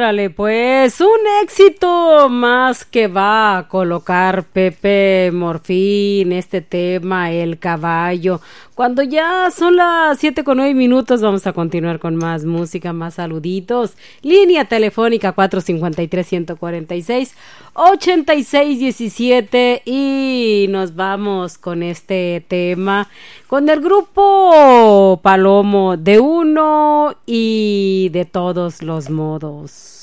Órale, pues un éxito más que va a colocar Pepe Morfín, este tema, el caballo. Cuando ya son las 7:09, vamos a continuar con más música, más saluditos. Línea telefónica 453-146-8617 y nos vamos con este tema, con el grupo Palomo, de uno y de todos los modos.